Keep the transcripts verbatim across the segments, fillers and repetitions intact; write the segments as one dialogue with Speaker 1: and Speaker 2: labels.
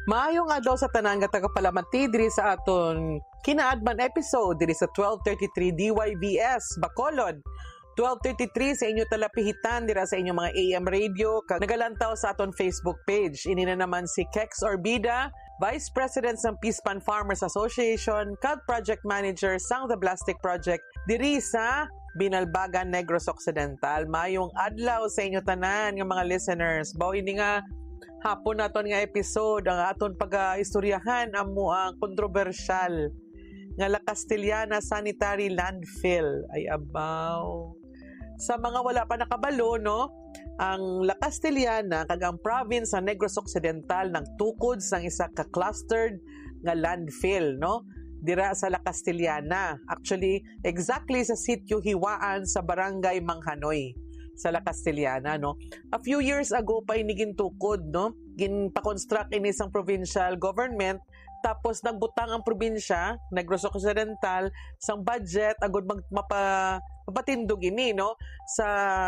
Speaker 1: Maayo nga daw sa tanan nga tagapalamati diri sa aton kinaadman episode diri sa twelve thirty-three D Y B S Bacolod. twelve thirty-three sa inyo talapihitan dira sa inyong mga A M radio kag nagalantaw sa aton Facebook page. Ini na naman si Kex Orbida, Vice President ng Pispan Farmers Association kag Project Manager sang The Plastic Project diri sa Binalbagan, Negros Occidental. Mayong adlaw sa inyo tanan nga mga listeners. Bawo ini nga hapon naton nga episode ang aton pag-istoryahan amo ang kontrobersyal nga La Castellana Sanitary Landfill. Ay abaw. Sa mga wala pa nakabalo, no? Ang La Castellana kag ang province sa Negros Occidental nagtukod sang isa ka clustered nga landfill, no? Dira sa La Castellana. Actually, exactly sa sitio Hiwaan sa Barangay Manghanoy sa La Castellana, no? A few years ago pa inigin tukod, no? Ginpa-construct ini sang provincial government tapos nagbutang ang probinsya, Negros Occidental, sang budget agud mag mapa, mapatindog ini, no? Sa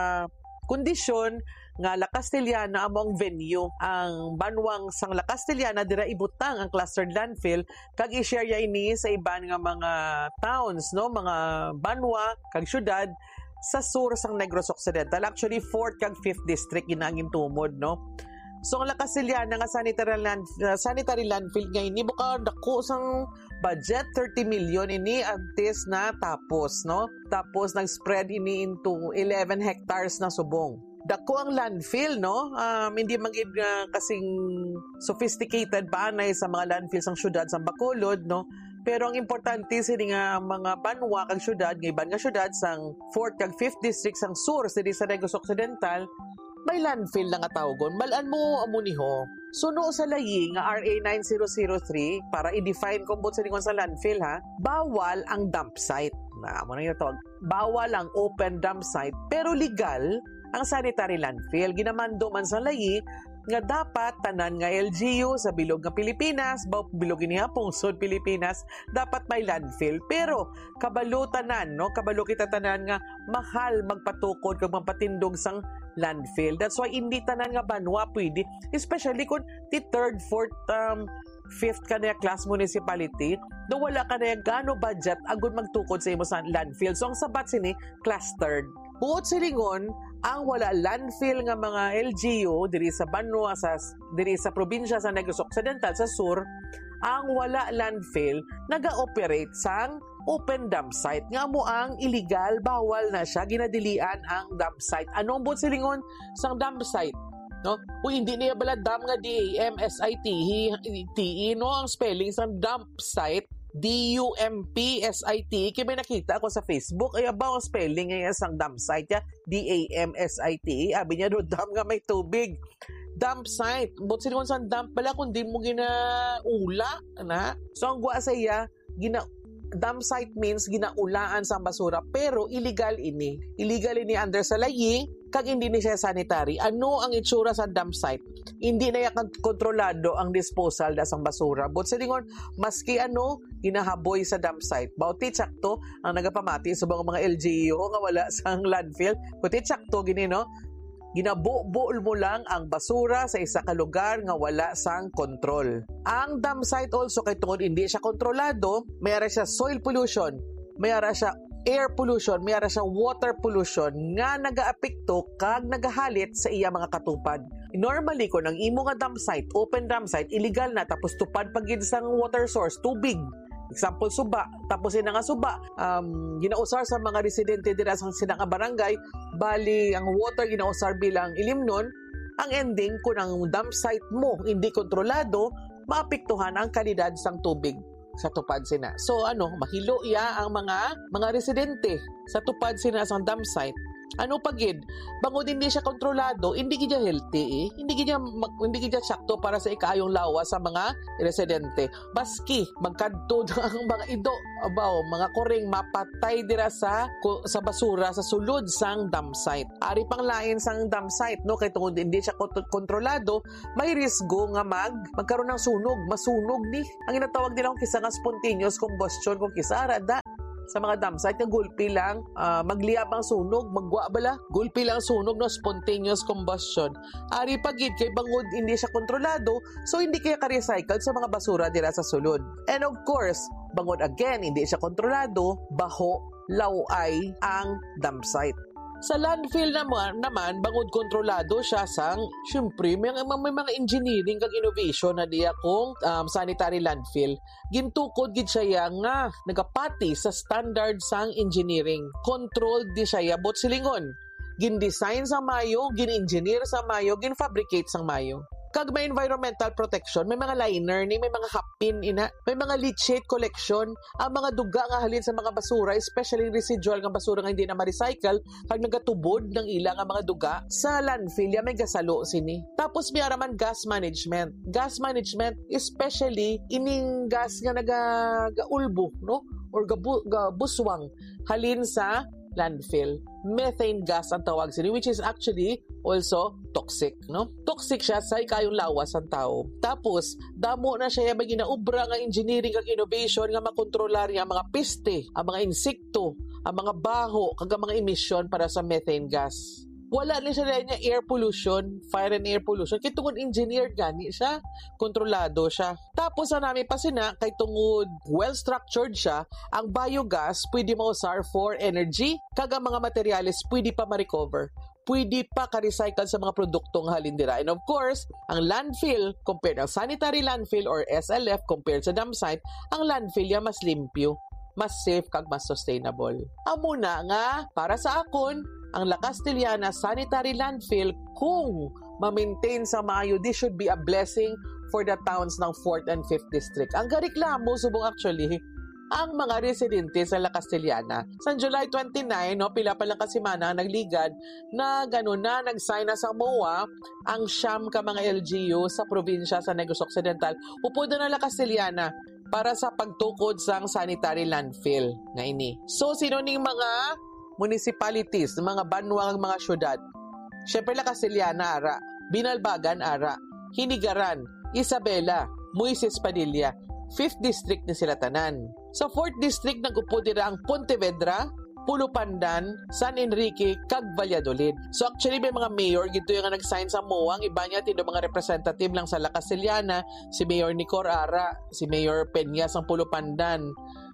Speaker 1: kondisyon nga La Castellana among venue. Ang banwang sang La Castellana dira ibutang ang clustered landfill kag i-share ya ini sa iban nga mga towns, no? Mga banwa kag syudad sa sur sang Negros Occidental. Actually, fourth kag fifth district ginangin tumod, no? So, ang La Castellana nga sanitary, land, uh, sanitary landfill ngayon, ni buka dako sang budget, thirty million ini antes na tapos, no? Tapos, nag-spread ini into eleven hectares na subong. Dako ang landfill, no? Um, hindi magid uh, kasing sophisticated pa anay sa mga landfills ang syudad sa Bacolod, no? Pero ang importante sini nga mga banwa kag syudad, nga iban nga syudad sang fourth kag fifth district sang sur sa sa Negros Occidental, may landfill lang nga tawgon. Malaan mo amo niho. Suno sa layi nga R A nine thousand three para i-define kung bot sa lingon sa landfill, ha. Bawal ang dump site. Na mo na yung tawag. Bawal ang open dump site pero legal ang sanitary landfill. Ginamando man sa layi nga dapat tanan nga L G U sa bilog nga Pilipinas, baw bilog ini ha pungsod Pilipinas, dapat may landfill. Pero kabalo tanan, no, kabalo kita tanan nga mahal magpatukod kag magpatindog sang landfill. That's why hindi tanan nga banwa pwede, especially kung ti third, fourth, um, fifth ka na class municipality, do wala ka na gano budget agud magtukod sa imo sa landfill. So ang sabat sini clustered. Buot silingon ang wala landfill nga mga L G U diri sa Banwa, sa diri sa probinsya sa Negros Occidental sa sur, ang wala landfill naga-operate sang open dump site nga mo ang illegal, bawal na siya, ginadilian ang dump site. Anong buot silingon sang dump site, no? Kung hindi niya bala dump nga D A M S I T E, no, ang spelling sang dump site D U M P S I T. Kaya may nakita ako sa Facebook, ay abaw ang spelling ngayon sang dump site ya, D A M S I T. Abi niya doon, dump nga may tubig. Dump site. But sinuwan sa dump pala kung di mo ginaula, na? So ang gwa sa iya, gina dump site means ginaulaan sa basura, pero illegal ini. Illegal ini under sa layi, kag hindi ni siya sanitary. Ano ang itsura sa dump site? Hindi na yakan kontrolado ang disposal da sang basura. But sa lingon, maski ano, ginahaboy sa dump site. Bauti tsakto ang nagapamati sa mga mga L G U nga wala sang landfill. Kuti tsakto gini, no? Ginabubuol mo lang ang basura sa isa ka lugar nga wala sang kontrol. Ang dump site also kay tungod hindi siya kontrolado, mayara siya soil pollution, mayara siya air pollution, mayara siya water pollution nga nagaapekto kag nagahalit sa iya mga katupad. Normally kung ang imo nga dump site, open dump site, illegal na tapos tupad pagid sang water source, tubig. Example, suba. Tapos yun nga suba, um, ginausar sa mga residente dira sa sinang barangay, bali ang water ginausar bilang ilimnon, ang ending kung ang dump site mo hindi kontrolado, maapektuhan ang kalidad sang tubig sa tupad sina. So ano, mahilo iya ang mga mga residente sa tupad sina sa dump site. Ano pagid? Bangod hindi siya kontrolado, hindi gid healthy, eh. Hindi gid hindi gid sakto para sa ikayong lawas sa mga residente. Baski magkadto ang mga ido, abaw, mga koring mapatay dira sa sa basura sa sulod sang dump site. Ari pang lain sang dump site, no, kay tungod hindi siya kontrolado, may risgo nga mag magkaroon ng sunog, masunog ni. Ang ginatawag nila kung kisa nga spontaneous combustion kung kisa arada. sa mga dam site nga gulpi lang uh, magliyab ang sunog, magwa bala gulpi lang sunog no, spontaneous combustion. Ari pagid kay bangod hindi siya kontrolado, so hindi kaya ka-recycled sa mga basura dira sa sulod. And of course, bangod again hindi siya kontrolado, baho, laway ang dump site. Sa landfill naman, naman bangod kontrolado siya sang, syempre, may, may mga engineering kag innovation na diya kung um, sanitary landfill. Gintukod gid siya nga nagapati sa standard sang engineering. Controlled di siya bot silingon. Gin-design sa mayo, gin-engineer sa mayo, gin-fabricate sa mayo. Kag may environmental protection, may mga liner ni, may mga hapin ina, may mga leachate collection, ang mga duga nga halin sa mga basura, especially residual nga basura nga hindi na ma-recycle, kag nagatubod ng ilang nga mga duga sa landfill, may gasalo sini. Tapos may araman gas management. Gas management, especially ining gas nga naga-ulbo, no? Or gabu, gabuswang halin sa landfill. Methane gas ang tawag sini, which is actually also toxic, no? Toxic siya sa ikayong lawas ang tao. Tapos, damo na siya yung ginaubra nga engineering at innovation nga makontrolar ang mga peste, ang mga insekto, ang mga baho, kag mga emission para sa methane gas. Wala na siya niya air pollution, fire and air pollution. Kaya tungod engineered gani siya, kontrolado siya. Tapos sa namin pa sina, kay tungod well-structured siya, ang biogas pwede mausar for energy, kaga mga materyales pwede pa ma-recover. Pwede pa ka-recycle sa mga produktong halindira. And of course, ang landfill, compared ang sanitary landfill or S L F compared sa dump site, ang landfill ya mas limpyo, mas safe kag mas sustainable. Amo na nga, para sa akon, ang La Castellana sanitary landfill, kung ma-maintain sa maayo, this should be a blessing for the towns ng fourth and fifth district. Ang gareklamo, subong actually, ang mga residente sa La Castellana. Sa July twenty-nine, no, pila pa lang kasimana, nagligad na gano'n na, nag-sign na sa M O A ang siyam ka mga L G U sa probinsya sa Negros Occidental. Upod na La Castellana para sa pagtukod sa sanitary landfill na ini. So, sino ning mga municipalities, mga banwang mga syudad? Siyempre, La Castellana, ara. Binalbagan, ara. Hinigaran, Isabela, Moises Padilla. fifth district ni sila tanan. Sa fourth district, nag-upo dira ang Pontevedra, Pulupandan, San Enrique, kag Valladolid. So actually, may mga mayor, gito yung nag-sign sa M O A. Ang iba niya, tino mga representative lang sa La Castellana, si Mayor Nicor Ara, si Mayor Peñas ang Pulupandan,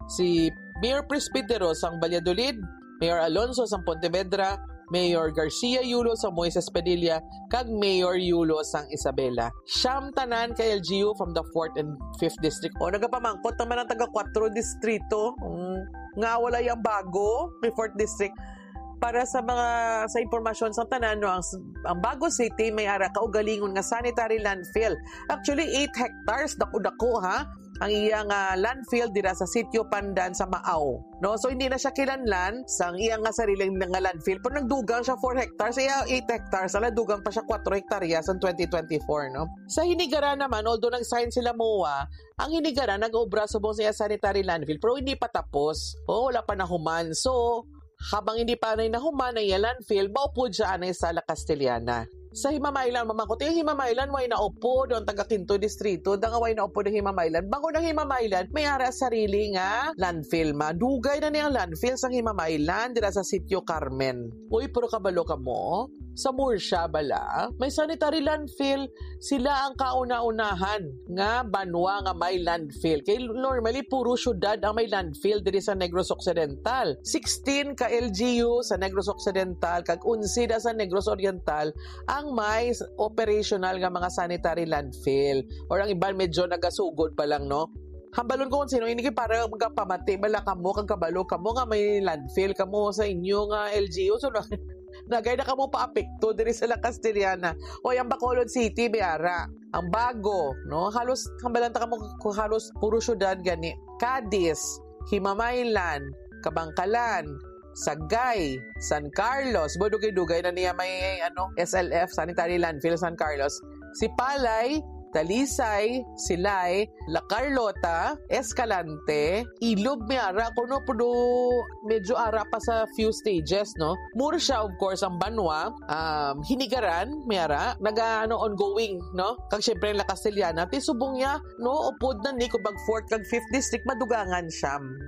Speaker 1: si Mayor Presbitero sang Valladolid, Mayor Alonso sang Pontevedra, Mayor Garcia Yulo sang Moises Padilla, kag Mayor Yulo sang Isabela. Siyam tanan kay L G U from the fourth and fifth district. O nagapamangkot naman ang taga four distrito. Um, nga wala yung bago may fourth district. Para sa mga sa impormasyon sa tanan, no, ang, ang Bago City may ara kaugalingon nga sanitary landfill. Actually eight hectares dako-dako ha ang iyang uh, landfill dira sa Sitio Pandan sa Maaw. No, so hindi na siya kilanlan sang iyang nga sariling nga landfill, pero nagdugang siya four hectares, iya eight hectares, ala dugang pa siya four hektarya sa twenty twenty-four, no. Sa Hinigaran naman, although nag-sign sila M O A, ang Hinigaran nag-obra subong sa sanitary landfill, pero hindi pa tapos. O wala pa nahuman. So habang hindi pa na nahuman ang iyang landfill, maupod siya anay sa La Castellana. Sa Himamaylan, mamangkot yung Himamaylan, way na upo doon taga Quinto Distrito, danga way na upo ng Himamaylan. Bago ng Himamaylan, may ara sarili nga landfill ma. Dugay na niyang landfill sa Himamaylan, dira sa Sitio Carmen. Uy, pero kabalo ka mo, sa Murcia bala, may sanitary landfill, sila ang kauna-unahan nga banwa nga may landfill. Kay normally, puro syudad ang may landfill diri sa Negros Occidental. sixteen ka L G U sa Negros Occidental, kag unsida sa Negros Oriental, ang may operational nga mga sanitary landfill. Or ang iban medyo nagasugod pa lang, no? Hambalon ko kung sino, hindi para magpamati, bala kamo, kang kabalo kamo nga may landfill kamo sa inyo nga L G U. So, nagay na kamo pa-apekto diri sa La Castellana. O ang Bacolod City, Biara. Ang Bago, no? Halos, hambalan ta kamo, halos puro syudad gani. Cadiz, Himamaylan, Kabangkalan, Sagay, San Carlos, bodugay-dugay na niya may ano, S L F, Sanitary Landfill San Carlos. Si Palay, Talisay, Silay, La Carlota, Escalante, Ilob, may ara, kuno puno medyo ara pa sa few stages, no? Murcia, of course, ang Banwa, um, Hinigaran, may ara, naga, ano, ongoing, no? Kag syempre La Castellana, tisubong niya, no? Upod na ni, kubag fourth kag fifth district, madugangan siyam.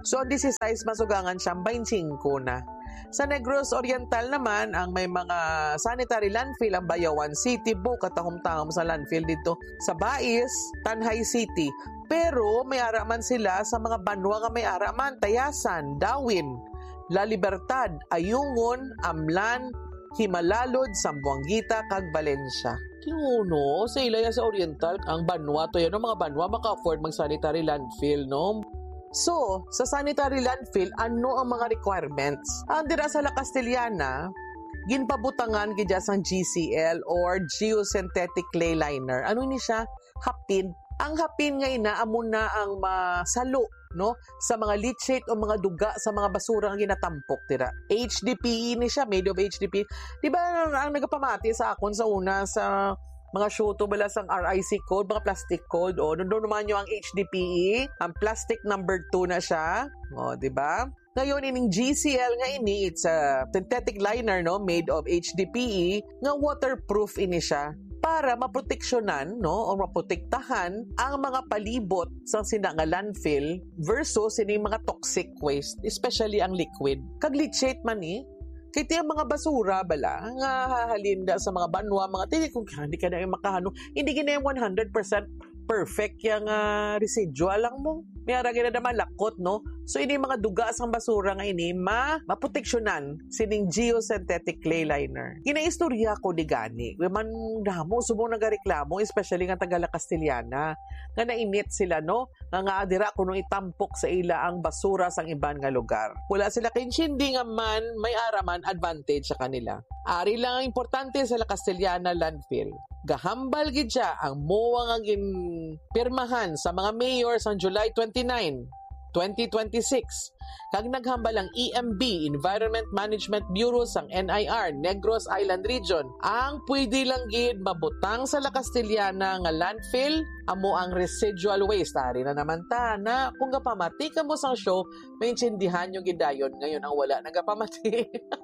Speaker 1: So, ang sixteen masugangan siyang twenty-five na. Sa Negros Oriental naman, ang may mga sanitary landfill ang Bayawan City, Buc, katahom-tahom sa landfill dito sa Bais, Tanhay City. Pero may araman sila sa mga banwa nga may araman, Tayasan, Dawin, La Libertad, Ayungon, Amlan, Himalalod, Sambuanguita, kag Valencia. Kinuno, sa ilaya sa Oriental, ang banwa, to yan, no, mga banwa, maka-afford mag-sanitary landfill, no? So, sa sanitary landfill, ano ang mga requirements? Ang dira sa La Castellana, ginpabutangan gidya sang G C L or Geosynthetic Clay Liner. Ano ni siya? Hapin. Ang hapin nga ina, amo na ang masalo, no, sa mga leachate o mga duga sa mga basura nga ginatampok tira. H D P E ni siya, made of H D P E. Di ba ang, ang nagapamati sa akon sa una sa mga shoto bala sang R I C code, mga plastic code, o doon naman nyo ang H D P E, ang plastic number two na siya, o, di ba? Ngayon, ining G C L nga ini, it's a synthetic liner, no, made of H D P E, nga waterproof ini siya, para maproteksyonan, no, o maprotektahan ang mga palibot sa sinanga landfill versus ining mga toxic waste, especially ang liquid. Kag leachate man eh, kaya yung mga basura bala, nga hahalinda sa mga banwa, mga tili kung hindi ka na yung makahano, hindi ka na yung one hundred percent perfect yung uh, residual lang mo. May aragin na naman lakot, no? So, ini mga duga sang basura nga ini, ma maproteksyonan sining geosynthetic clay liner. Kinaistorya ko di gani. Man damo, subong nagareklamo, especially nga taga La Castellana, nga nainit sila, no? Nga nga adira kung itampok sa ila ang basura sang iban nga lugar. Wala sila kinshindi nga man, may araman advantage sa kanila. Ari lang ang importante sa La Castellana landfill. Gahambal gid siya ang M O A nga ginpirmahan sa mga mayor sa July twenty-ninth, twenty twenty-six. Kag naghambal ang E M B, Environment Management Bureau sang N I R, Negros Island Region. Ang pwede lang gid mabutang sa La Castellana nga landfill, amo ang residual waste. Ari na naman ta na kung gapamati ka mo sang show, maintindihan yung gidayon. Ngayon ang wala nagapamati.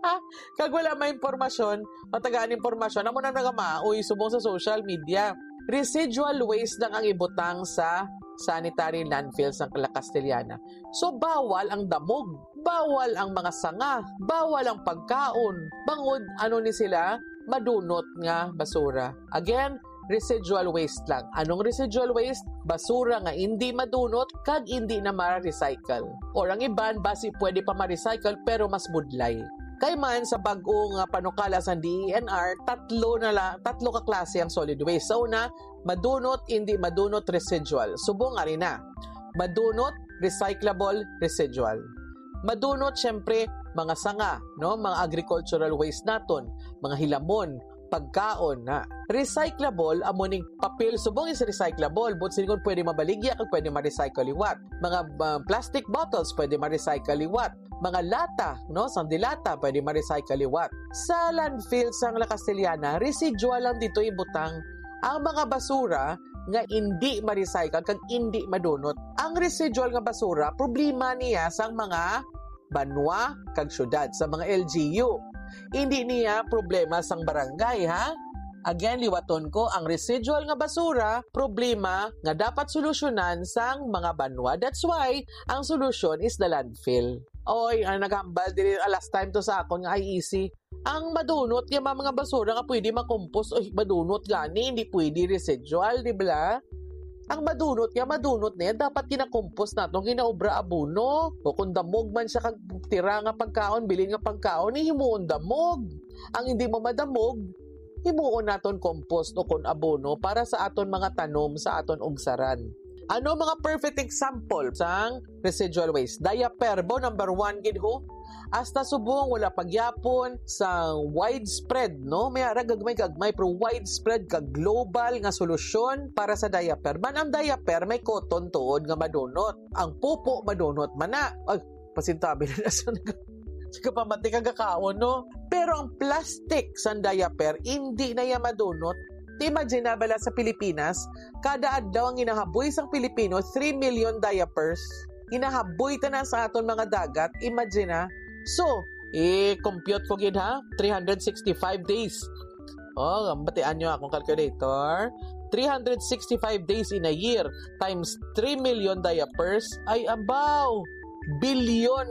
Speaker 1: Kag wala may impormasyon, matagaan impormasyon, amo na nagamauy subong sa social media. Residual waste lang ang ibutang sa sanitary landfills ng La Castellana. So, bawal ang damog, bawal ang mga sanga, bawal ang pagkaon. Bangod, ano ni sila? Madunot nga basura. Again, residual waste lang. Anong residual waste? Basura nga hindi madunot kag hindi na ma-recycle. Or ang iban, basi pwede pa ma-recycle pero mas budlay. Kay man sa bagong uh, panukala sa D E N R, tatlo na la, tatlo ka klase ang solid waste. Sa una, madunot, hindi madunot, residual. Subong ari na. Madunot, recyclable, residual. Madunot, syempre, mga sanga, no? Mga agricultural waste naton, mga hilamon, pagkaon na. Recyclable, amuning papel, subong is recyclable, but silikon pwede mabaligya kag pwede ma-recycle liwat. Mga uh, plastic bottles pwede ma-recycle liwat. Mga lata, no, sandilata pwede ma-recycle liwat. Sa landfill sang La Castellana, residual lang dito ibutang ang mga basura nga hindi ma-recycle kag hindi madunot. Ang residual nga basura, problema niya sang mga banwa kag syudad, sa mga L G U. Hindi niya problema sang barangay, ha? Again, liwaton ko, ang residual nga basura, problema nga dapat solusyonan sang mga banwa. That's why, ang solution is the landfill. Oy, ang naghambal din last time to sa akon nga I E C. Ang madunot, yung mga basura nga pwede makompos, oy, madunot gani, hindi pwede residual, di ba? Ang madunot nga, madunot na yan, dapat kinakompos na itong ginaobra abuno. O kung damog man siya kag tira nga pagkaon, bilin nga pagkaon, eh, himuon damog. Ang hindi mo madamog, himuon naton compost o kung abono para sa aton mga tanom sa aton ugsaran. Ano mga perfect example sang residual waste? Diaperbo, number one, gid ho. Hasta subong, wala pagyapon sa widespread, no? May ara gagmay-gagmay, pero widespread ka global nga solusyon para sa diaper. Man ang diaper, may cotton tuod nga madunot. Ang pupo, madunot man na. Ay, pasintabi na sa Sige pa, mati kagakaon, no? Pero ang plastic sa diaper, hindi na yan madunot. Imagine na bala sa Pilipinas, kada adlaw ang inahaboy sang Pilipino, three million diapers. Inahaboy ta na sa aton mga dagat. Imagine na. So, i-compute ko gid ha, three hundred sixty-five days. Oh, batian nyo akong calculator. three hundred sixty-five days in a year times three million diapers ay abaw. bilyon